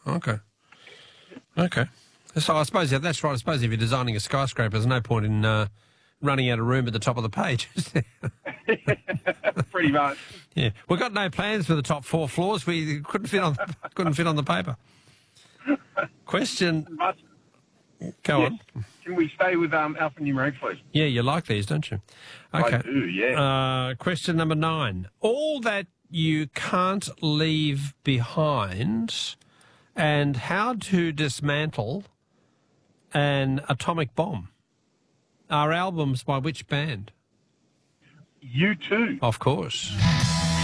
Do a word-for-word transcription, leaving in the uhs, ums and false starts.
Okay. Okay. So I suppose, yeah, that's right. I suppose if you're designing a skyscraper, there's no point in uh, running out of room at the top of the page. Pretty much. Yeah. We've got no plans for the top four floors. We couldn't fit on couldn't fit on the paper. Question. But, Go yes. on. Can we stay with um, alphanumeric, please? Yeah, you like these, don't you? Okay. I do, yeah. Uh, question number nine. All that you can't leave behind and how to dismantle an atomic bomb are albums by which band? You too. Of course.